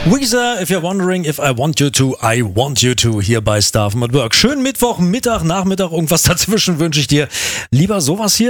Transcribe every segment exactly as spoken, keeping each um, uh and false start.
Weezer, if you're wondering if I want you to, I want you to, hier bei Staff at Work. Schönen Mittwoch, Mittag, Nachmittag, irgendwas dazwischen wünsche ich dir. Lieber sowas hier?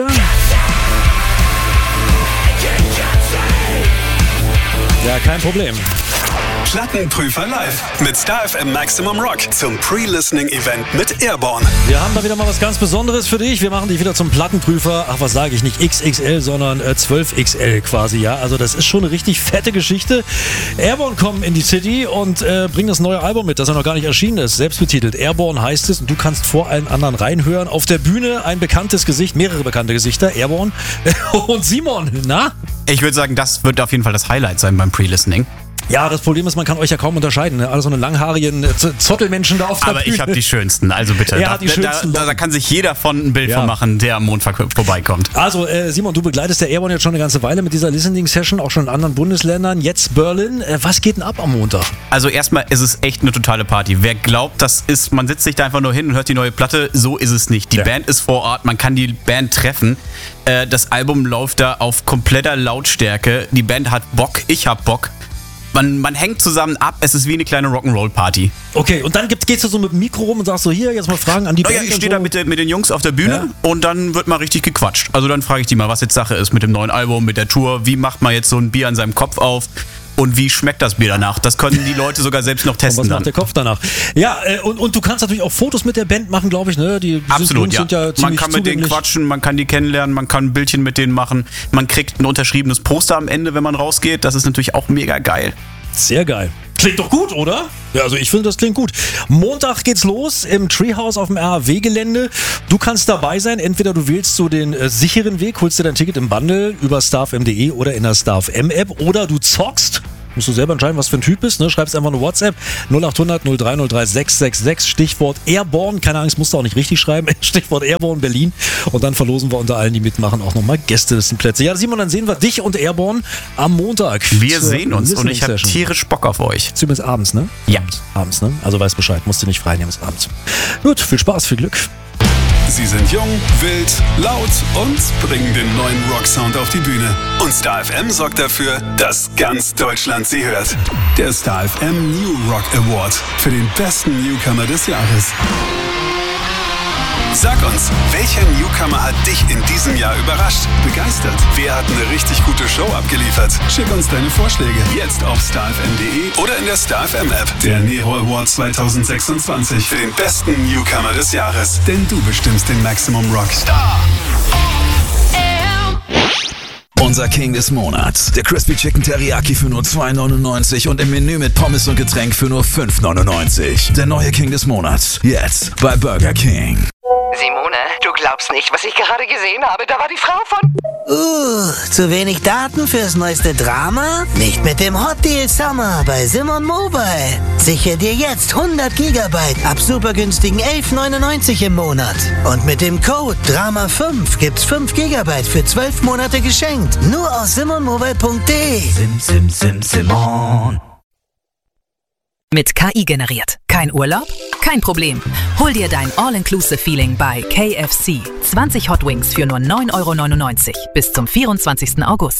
Ja, kein Problem. Plattenprüfer live mit Star F M Maximum Rock zum Pre-Listening-Event mit Airborne. Wir haben da wieder mal was ganz Besonderes für dich. Wir machen dich wieder zum Plattenprüfer. Ach, was sage ich, nicht X X L, sondern äh, zwölf X L quasi, ja. Also das ist schon eine richtig fette Geschichte. Airborne kommen in die City und äh, bringen das neue Album mit, das ja noch gar nicht erschienen ist. Selbstbetitelt. Airborne heißt es und du kannst vor allen anderen reinhören. Auf der Bühne ein bekanntes Gesicht, mehrere bekannte Gesichter. Airborne und Simon, na? Ich würde sagen, das wird auf jeden Fall das Highlight sein beim Pre-Listening. Ja, das Problem ist, man kann euch ja kaum unterscheiden. Ne? Alle so eine langhaarigen Z- Zottelmenschen da auf der Aber Bühne. ich habe die schönsten, also bitte. Er Da, hat die da, schönsten da, da kann sich jeder von ein Bild Ja. von machen, der am Montag vorbeikommt. Also äh, Simon, du begleitest der Airborne jetzt schon eine ganze Weile mit dieser Listening-Session, auch schon in anderen Bundesländern. Jetzt Berlin. Äh, was geht denn ab am Montag? Also erstmal ist es echt eine totale Party. Wer glaubt, das ist, man sitzt sich da einfach nur hin und hört die neue Platte, so ist es nicht. Die Ja. Band ist vor Ort, man kann die Band treffen. Äh, das Album läuft da auf kompletter Lautstärke. Die Band hat Bock, ich hab Bock. Man, man hängt zusammen ab, es ist wie eine kleine Rock'n'Roll-Party. Okay, und dann gibt's, gehst du so mit dem Mikro rum und sagst so, hier, jetzt mal Fragen an die Naja, Band. ich und stehe so. da mit, der, mit den Jungs auf der Bühne Ja. und dann wird mal richtig gequatscht. Also dann frage ich die mal, was jetzt Sache ist mit dem neuen Album, mit der Tour. Wie macht man jetzt so ein Bier an seinem Kopf auf? Und wie schmeckt das Bier danach? Das können die Leute sogar selbst noch Und was testen macht dann. der Kopf danach? Ja, äh, und, und du kannst natürlich auch Fotos mit der Band machen, glaube ich, ne? Die, die Absolut, sind, ja. sind ja Man ziemlich kann mit denen zugänglich. quatschen, man kann die kennenlernen, man kann ein Bildchen mit denen machen. Man kriegt ein unterschriebenes Poster am Ende, wenn man rausgeht. Das ist natürlich auch mega geil. Sehr geil. Klingt doch gut, oder? Ja, also ich finde, das klingt gut. Montag geht's los im Treehouse auf dem R H W-Gelände. Du kannst dabei sein. Entweder du wählst so den äh, sicheren Weg, holst dir dein Ticket im Bundle über starfm punkt de oder in der StarFM-App oder du zockst. Musst du selber entscheiden, was für ein Typ bist. Ne? Schreibst einfach eine WhatsApp null acht hundert null drei null drei sechs sechs sechs, Stichwort Airborne. Keine Angst, musst du auch nicht richtig schreiben. Stichwort Airborne Berlin. Und dann verlosen wir unter allen, die mitmachen, auch nochmal Gästelistenplätze. Ja, Simon, dann sehen wir dich und Airborne am Montag. Wir zur sehen uns und ich habe Listening-Session. tierisch Bock auf euch. Zumindest abends, ne? Ja. Abends, ne? Also weiß Bescheid, musst du nicht frei nehmen bis abends. Gut, viel Spaß, viel Glück. Sie sind jung, wild, laut und bringen den neuen Rocksound auf die Bühne. Und Star F M sorgt dafür, dass ganz Deutschland sie hört. Der Star F M New Rock Award für den besten Newcomer des Jahres. Sag uns, welcher Newcomer hat dich in diesem Jahr überrascht, begeistert? Wer hat eine richtig gute Show abgeliefert? Schick uns deine Vorschläge jetzt auf starfm punkt de oder in der Star F M App. Der Nero Award zwanzig sechsundzwanzig für den besten Newcomer des Jahres. Denn du bestimmst den Maximum Rock. Star. Unser King des Monats. Der Crispy Chicken Teriyaki für nur zwei neunundneunzig und im Menü mit Pommes und Getränk für nur fünf neunundneunzig. Der neue King des Monats. Jetzt bei Burger King. Simone, du glaubst nicht, was ich gerade gesehen habe. Da war die Frau von... Uh, zu wenig Daten fürs neueste Drama? Nicht mit dem Hot Deal Summer bei Simon Mobile. Sichere dir jetzt hundert Gigabyte ab super günstigen elf neunundneunzig im Monat. Und mit dem Code Drama fünf gibt's fünf Gigabyte für zwölf Monate geschenkt. Nur aus simon mobile punkt de. Sim, sim, sim, Simon. Mit K I generiert. Kein Urlaub? Kein Problem. Hol dir dein All-Inclusive-Feeling bei K F C. zwanzig Hot Wings für nur neun Euro neunundneunzig bis zum vierundzwanzigsten August.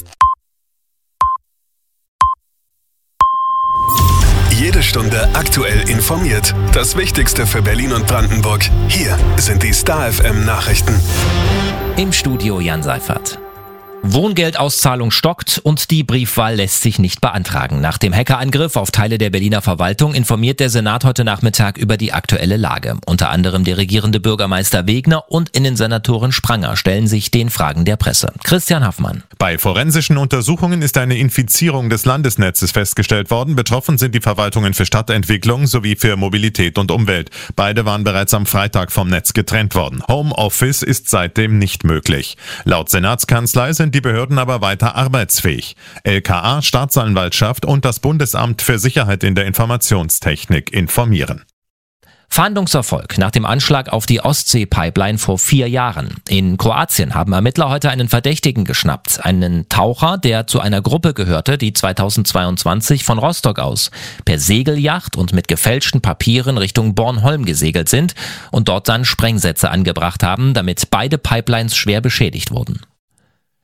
Jede Stunde aktuell informiert. Das Wichtigste für Berlin und Brandenburg. Hier sind die Star F M Nachrichten. Im Studio Jan Seifert. Wohngeldauszahlung stockt und die Briefwahl lässt sich nicht beantragen. Nach dem Hackerangriff auf Teile der Berliner Verwaltung informiert der Senat heute Nachmittag über die aktuelle Lage. Unter anderem der regierende Bürgermeister Wegner und Innensenatorin Spranger stellen sich den Fragen der Presse. Christian Haffmann. Bei forensischen Untersuchungen ist eine Infizierung des Landesnetzes festgestellt worden. Betroffen sind die Verwaltungen für Stadtentwicklung sowie für Mobilität und Umwelt. Beide waren bereits am Freitag vom Netz getrennt worden. Homeoffice ist seitdem nicht möglich. Laut Senatskanzlei sind die Behörden aber weiter arbeitsfähig. L K A, Staatsanwaltschaft und das Bundesamt für Sicherheit in der Informationstechnik informieren. Fahndungserfolg nach dem Anschlag auf die Ostsee-Pipeline vor vier Jahren. In Kroatien haben Ermittler heute einen Verdächtigen geschnappt. Einen Taucher, der zu einer Gruppe gehörte, die zweitausendzweiundzwanzig von Rostock aus per Segelyacht und mit gefälschten Papieren Richtung Bornholm gesegelt sind und dort dann Sprengsätze angebracht haben, damit beide Pipelines schwer beschädigt wurden.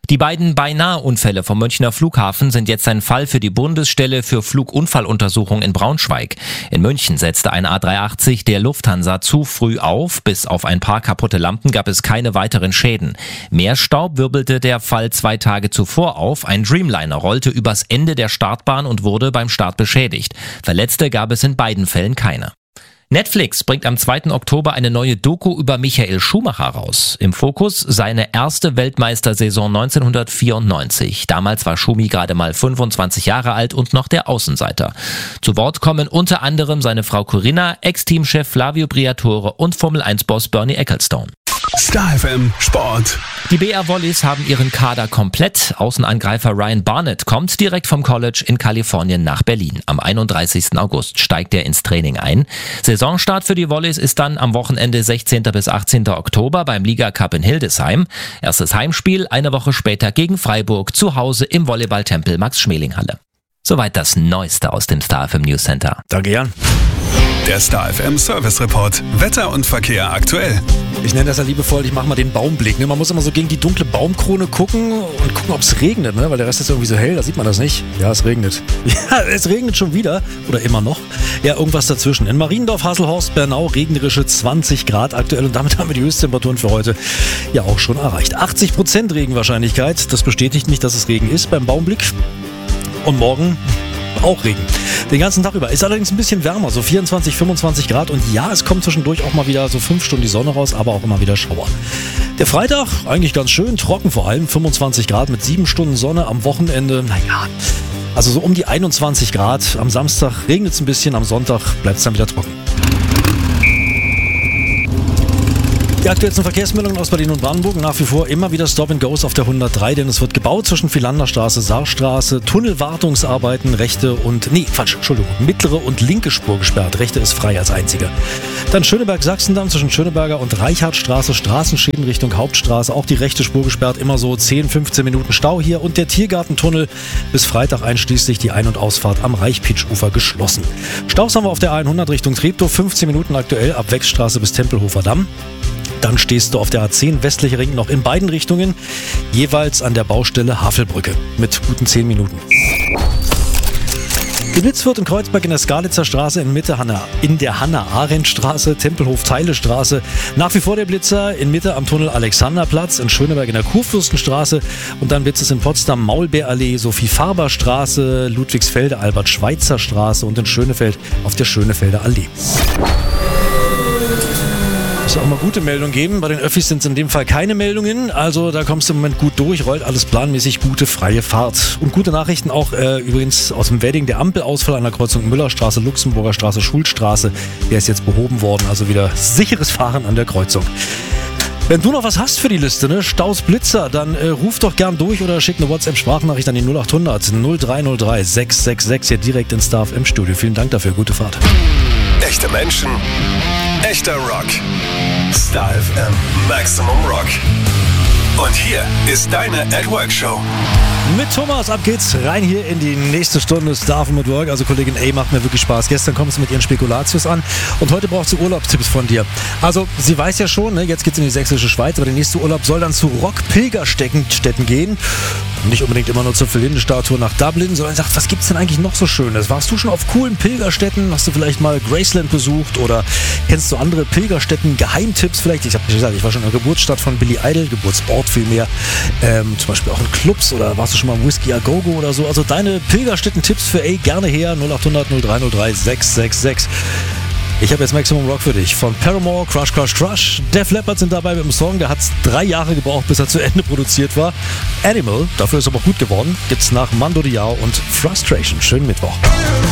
Die beiden Beinahe-Unfälle vom Münchner Flughafen sind jetzt ein Fall für die Bundesstelle für Flugunfalluntersuchung in Braunschweig. In München setzte ein A drei achtzig der Lufthansa zu früh auf. Bis auf ein paar kaputte Lampen gab es keine weiteren Schäden. Mehr Staub wirbelte der Fall zwei Tage zuvor auf. Ein Dreamliner rollte übers Ende der Startbahn und wurde beim Start beschädigt. Verletzte gab es in beiden Fällen keine. Netflix bringt am zweiten Oktober eine neue Doku über Michael Schumacher raus. Im Fokus seine erste Weltmeistersaison neunzehnhundertvierundneunzig. Damals war Schumi gerade mal fünfundzwanzig Jahre alt und noch der Außenseiter. Zu Wort kommen unter anderem seine Frau Corinna, Ex-Teamchef Flavio Briatore und Formel eins Boss Bernie Ecclestone. Star F M Sport. Die B R Volleys haben ihren Kader komplett. Außenangreifer Ryan Barnett kommt direkt vom College in Kalifornien nach Berlin. Am einunddreißigsten August steigt er ins Training ein. Saisonstart für die Volleys ist dann am Wochenende sechzehnten bis achtzehnten Oktober beim Liga Cup in Hildesheim. Erstes Heimspiel eine Woche später gegen Freiburg zu Hause im Volleyballtempel Max-Schmeling-Halle. Soweit das Neueste aus dem Star F M News Center. Danke, Jan. Der Star F M Service Report. Wetter und Verkehr aktuell. Ich nenne das ja liebevoll, ich mache mal den Baumblick. Ne? Man muss immer so gegen die dunkle Baumkrone gucken und gucken, ob es regnet, ne? Weil der Rest ist irgendwie so hell, da sieht man das nicht. Ja, es regnet. Ja, es regnet schon wieder. Oder immer noch. Ja, irgendwas dazwischen. In Mariendorf, Hasselhorst, Bernau, regnerische zwanzig Grad aktuell. Und damit haben wir die Höchsttemperaturen für heute ja auch schon erreicht. achtzig Prozent Regenwahrscheinlichkeit. Das bestätigt nicht, dass es Regen ist beim Baumblick. Und morgen auch Regen. Den ganzen Tag über. Ist allerdings ein bisschen wärmer, so vierundzwanzig, fünfundzwanzig Grad. Und ja, es kommt zwischendurch auch mal wieder so fünf Stunden die Sonne raus, aber auch immer wieder Schauer. Der Freitag, eigentlich ganz schön, trocken vor allem, fünfundzwanzig Grad mit sieben Stunden Sonne. Am Wochenende, naja, also so um die einundzwanzig Grad. Am Samstag regnet es ein bisschen, am Sonntag bleibt es dann wieder trocken. Die aktuellsten Verkehrsmeldungen aus Berlin und Brandenburg. Nach wie vor immer wieder Stop-and-Goes auf der hundertdrei, denn es wird gebaut zwischen Philanderstraße, Saarstraße, Tunnelwartungsarbeiten, rechte und, nee, Quatsch, Entschuldigung, mittlere und linke Spur gesperrt. Rechte ist frei als einzige. Dann Schöneberg-Sachsendamm zwischen Schöneberger und Reichardtstraße, Straßenschäden Richtung Hauptstraße, auch die rechte Spur gesperrt, immer so zehn, fünfzehn Minuten Stau hier und der Tiergartentunnel bis Freitag einschließlich die Ein- und Ausfahrt am Reichpitsch-Ufer geschlossen. Staus haben wir auf der A hundert Richtung Treptow, fünfzehn Minuten aktuell ab Wechsstraße bis Tempelhofer Damm. Dann stehst du auf der A zehn westliche Ring noch in beiden Richtungen, jeweils an der Baustelle Havelbrücke mit guten zehn Minuten. Geblitzt wird in Kreuzberg in der Skalitzer Straße, in Mitte Hanna, in der Hannah-Arendt-Straße, Tempelhof-Teile-Straße. Nach wie vor der Blitzer in Mitte am Tunnel Alexanderplatz, in Schöneberg in der Kurfürstenstraße und dann blitzt es in Potsdam Maulbeerallee, Sophie-Farber-Straße, Ludwigsfelde, Albert-Schweitzer-Straße und in Schönefeld auf der Schönefelder Allee. Muss auch mal gute Meldungen geben. Bei den Öffis sind es in dem Fall keine Meldungen. Also da kommst du im Moment gut durch, rollt alles planmäßig, gute freie Fahrt. Und gute Nachrichten auch äh, übrigens aus dem Wedding. Der Ampelausfall an der Kreuzung Müllerstraße, Luxemburger Straße, Schulstraße. Der ist jetzt behoben worden. Also wieder sicheres Fahren an der Kreuzung. Wenn du noch was hast für die Liste, ne? Staus, Blitzer, dann äh, ruf doch gern durch oder schick eine WhatsApp-Sprachnachricht an die null acht hundert null drei null drei sechs sechs sechs hier direkt ins Star F M Studio. Vielen Dank dafür. Gute Fahrt. Echte Menschen, echter Rock. Star F M Maximum Rock. Und hier ist deine At Work Show. Mit Thomas, ab geht's rein hier in die nächste Stunde Star F M at Work. Also Kollegin A macht mir wirklich Spaß. Gestern kommt sie mit ihren Spekulatius an und heute braucht sie Urlaubstipps von dir. Also sie weiß ja schon, ne, jetzt geht's in die sächsische Schweiz, aber der nächste Urlaub soll dann zu Rock-Pilgerstätten gehen. Nicht unbedingt immer nur zur Philinde-Statue nach Dublin, sondern sagt, was gibt's denn eigentlich noch so Schönes? Warst du schon auf coolen Pilgerstätten? Hast du vielleicht mal Graceland besucht oder kennst du andere Pilgerstätten? Geheimtipps vielleicht? Ich habe nicht gesagt, ich war schon in der Geburtsstadt von Billy Idol, Geburtsort vielmehr. Ähm, zum Beispiel auch in Clubs oder warst du schon mal im Whisky a Go-Go oder so? Also deine Pilgerstätten-Tipps für A gerne her. null acht hundert null drei null drei sechs sechs sechs. Ich habe jetzt Maximum Rock für dich. Von Paramore, Crush, Crush, Crush. Def Leppard sind dabei mit dem Song. Der hat drei Jahre gebraucht, bis er zu Ende produziert war. Animal, dafür ist er aber gut geworden. Gibt's nach Mando Diao und Frustration. Schönen Mittwoch.